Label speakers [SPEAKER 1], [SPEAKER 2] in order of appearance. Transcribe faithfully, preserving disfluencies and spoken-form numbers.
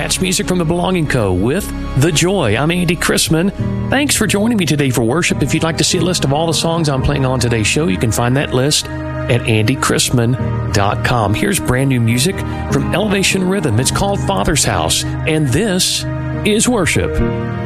[SPEAKER 1] That's music from The Belonging Co. with The Joy. I'm Andy Chrisman. Thanks for joining me today for worship. If you'd like to see a list of all the songs I'm playing on today's show, you can find that list at andy chrisman dot com. Here's brand new music from Elevation Rhythm. It's called Father's House, and this is worship.